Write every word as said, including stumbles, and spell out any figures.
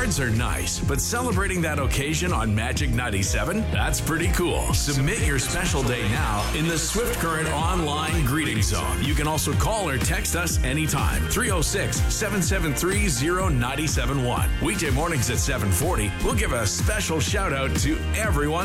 Cards are nice, but celebrating that occasion on Magic ninety-seven, that's pretty cool. Submit your special day now in the Swift Current online greeting zone. You can also call or text us anytime. three oh six, seven seven three, oh nine seven one. Weekday mornings at seven forty, we'll give a special shout out to everyone